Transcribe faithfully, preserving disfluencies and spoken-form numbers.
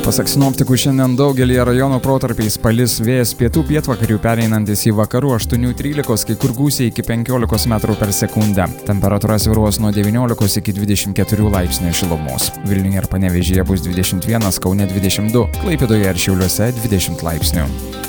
Pasak sinoptikų, šiandien daugelį rajonų protarpiais palis, vėjas pietų pietvakarių pereinantis į vakarų aštuoni trylika, kai kur gūsiai iki penkiolikos metrų per sekundę. Temperatūra svyruos nuo devyniolikos iki dvidešimt keturių laipsnių šilumos. Vilniuje ir Panevėžyje bus dvidešimt vienas, Kaune dvidešimt du, Klaipėdoje ir Šiauliuose dvidešimt laipsnių.